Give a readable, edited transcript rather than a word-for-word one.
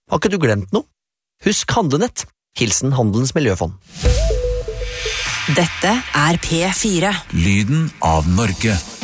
Har ikke du glemt noe? Husk Handlenett. Hilsen Handelens Miljøfond. Dette er P4. Lyden av Norge.